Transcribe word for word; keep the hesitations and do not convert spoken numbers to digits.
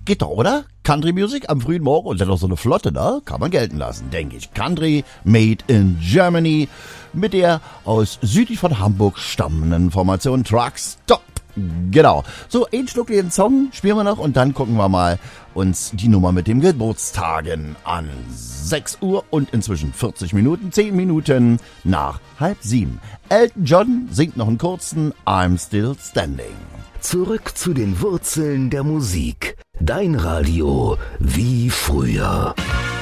Geht doch, oder? Country Music am frühen Morgen und dann noch so eine Flotte, ne? Kann man gelten lassen, denke ich. Country made in Germany mit der aus südlich von Hamburg stammenden Formation Truck Stop. Genau. So, ein Schluck den Song spielen wir noch und dann gucken wir mal uns die Nummer mit dem Geburtstagen an. sechs Uhr und inzwischen vierzig Minuten, zehn Minuten nach halb sieben. Elton John singt noch einen kurzen I'm Still Standing. Zurück zu den Wurzeln der Musik. Dein Radio wie früher.